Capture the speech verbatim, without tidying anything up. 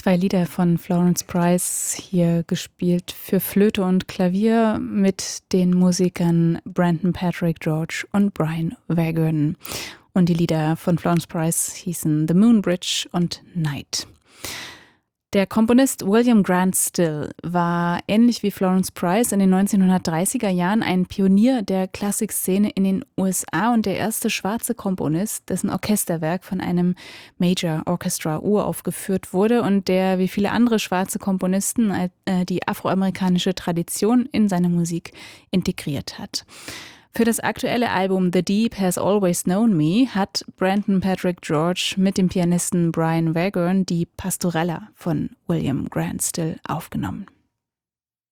Zwei Lieder von Florence Price, hier gespielt für Flöte und Klavier mit den Musikern Brandon Patrick George und Brian Vaughan. Und die Lieder von Florence Price hießen The Moon Bridge und Night. Der Komponist William Grant Still war ähnlich wie Florence Price in den neunzehnhundertdreißiger Jahren ein Pionier der Klassikszene in den U S A und der erste schwarze Komponist, dessen Orchesterwerk von einem Major Orchestra uraufgeführt wurde und der wie viele andere schwarze Komponisten äh, die afroamerikanische Tradition in seine Musik integriert hat. Für das aktuelle Album The Deep Has Always Known Me hat Brandon Patrick George mit dem Pianisten Brian Vaughan die Pastorella von William Grant Still aufgenommen.